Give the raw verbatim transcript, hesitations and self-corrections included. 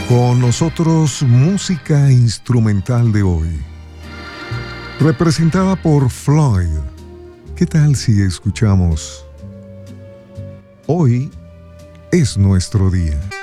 Con nosotros, música instrumental de hoy, representada por Floyd. ¿Qué tal si escuchamos Hoy es nuestro día?